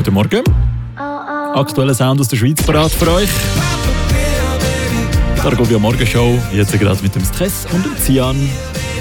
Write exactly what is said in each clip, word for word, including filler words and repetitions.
Guten Morgen. Aktueller Sound aus der Schweiz parat für euch. Die Argovia Morgenshow, jetzt gerade mit dem Stress und dem Cian.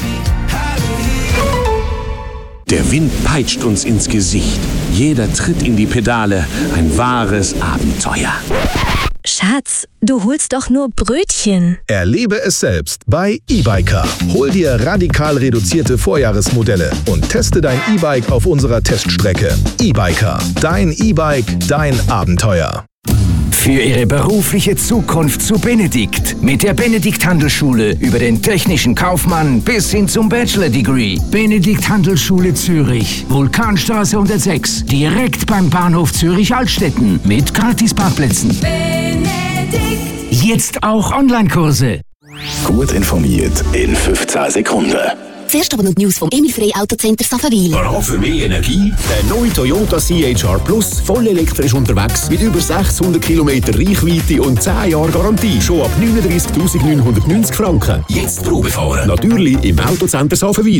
Der Wind peitscht uns ins Gesicht. Jeder Tritt in die Pedale. Ein wahres Abenteuer. Schatz, du holst doch nur Brötchen. Erlebe es selbst bei eBiker. Hol dir radikal reduzierte Vorjahresmodelle und teste dein E-Bike auf unserer Teststrecke. eBiker, dein E-Bike, dein Abenteuer. Für Ihre berufliche Zukunft zu Benedikt. Mit der Benedikt Handelsschule über den technischen Kaufmann bis hin zum Bachelor-Degree. Benedikt Handelsschule Zürich. Vulkanstraße hundertsechs. Direkt beim Bahnhof Zürich-Altstetten. Mit Gratisparkplätzen. Benedikt. Jetzt auch Online-Kurse. Gut informiert in fünfzehn Sekunden. Zuerst aber noch die News vom Emil Frey Autocenter Saffenwil. Parat für mehr Energie? Der neue Toyota C H R Plus, voll elektrisch unterwegs, mit über sechshundert Kilometer Reichweite und zehn Jahre Garantie. Schon ab neununddreißigtausendneunhundertneunzig Franken. Jetzt Probe fahren. Natürlich im Autocenter Saffenwil.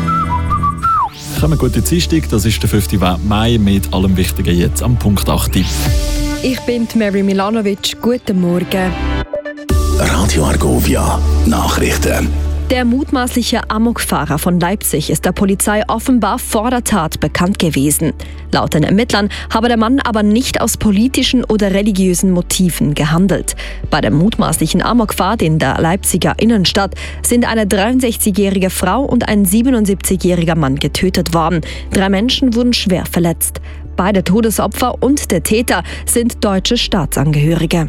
Kommen gut in die Dienstag, das ist der fünften Mai mit allem Wichtigen jetzt am Punkt acht. Ich bin Mary Milanovic. Guten Morgen. Radio Argovia, Nachrichten. Der mutmaßliche Amokfahrer von Leipzig ist der Polizei offenbar vor der Tat bekannt gewesen. Laut den Ermittlern habe der Mann aber nicht aus politischen oder religiösen Motiven gehandelt. Bei der mutmaßlichen Amokfahrt in der Leipziger Innenstadt sind eine dreiundsechzigjährige Frau und ein siebenundsiebzigjähriger Mann getötet worden. Drei Menschen wurden schwer verletzt. Beide Todesopfer und der Täter sind deutsche Staatsangehörige.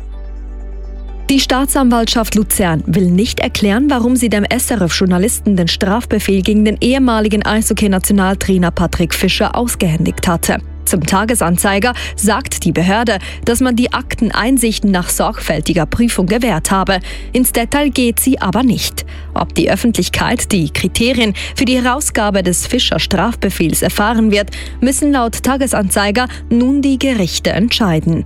Die Staatsanwaltschaft Luzern will nicht erklären, warum sie dem S R F-Journalisten den Strafbefehl gegen den ehemaligen Eishockey-Nationaltrainer Patrick Fischer ausgehändigt hatte. Zum Tagesanzeiger sagt die Behörde, dass man die Akteneinsichten nach sorgfältiger Prüfung gewährt habe. Ins Detail geht sie aber nicht. Ob die Öffentlichkeit die Kriterien für die Herausgabe des Fischer-Strafbefehls erfahren wird, müssen laut Tagesanzeiger nun die Gerichte entscheiden.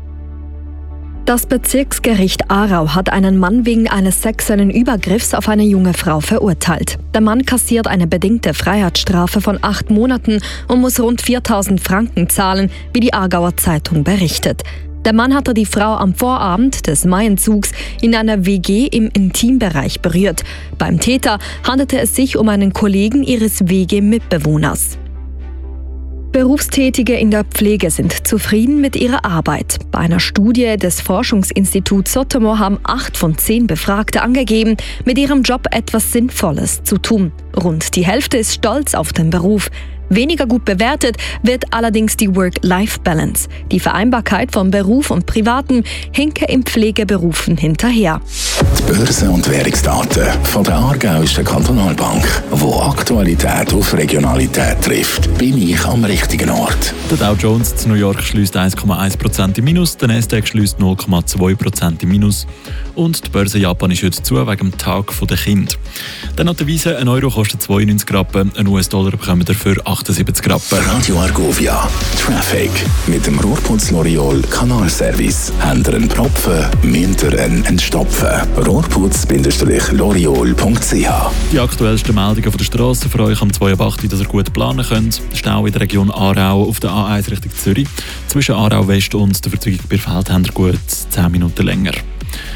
Das Bezirksgericht Aarau hat einen Mann wegen eines sexuellen Übergriffs auf eine junge Frau verurteilt. Der Mann kassiert eine bedingte Freiheitsstrafe von acht Monaten und muss rund viertausend Franken zahlen, wie die Aargauer Zeitung berichtet. Der Mann hatte die Frau am Vorabend des Maientzugs in einer W G im Intimbereich berührt. Beim Täter handelte es sich um einen Kollegen ihres W G-Mitbewohners. Berufstätige in der Pflege sind zufrieden mit ihrer Arbeit. Bei einer Studie des Forschungsinstituts Sotomo haben acht von zehn Befragte angegeben, mit ihrem Job etwas Sinnvolles zu tun. Rund die Hälfte ist stolz auf den Beruf. Weniger gut bewertet wird allerdings die Work-Life-Balance. Die Vereinbarkeit von Beruf und Privatem hinke in Pflegeberufen hinterher. Die Börse- und Währungsdaten von der Aargauischen Kantonalbank, wo Aktualität auf Regionalität trifft, bin ich am richtigen Ort. Der Dow Jones zu New York schließt eins Komma eins Prozent im Minus, der Nasdaq schließt null Komma zwei Prozent im Minus und die Börse Japan ist heute zu wegen dem Tag der Kinder. Dann noch die Weise, ein Euro kostet zweiundneunzig Rappen, ein U S-Dollar bekommen dafür achtundsiebzig Rappen. Radio Argovia, Traffic mit dem Rohrputz L'Oreal Kanalservice. Habt ihr einen Propfen, müsst ihr einen stopfen. rohrputz Bindestrich L'Oreal Punkt C H. Die aktuellsten Meldungen von der Straße für euch am zwei Uhr acht, dass ihr gut planen könnt. Stau in der Region Aarau auf der A eins Richtung Zürich. Zwischen Aarau West und der Verzweigung Birfeld habt ihr gut zehn Minuten länger.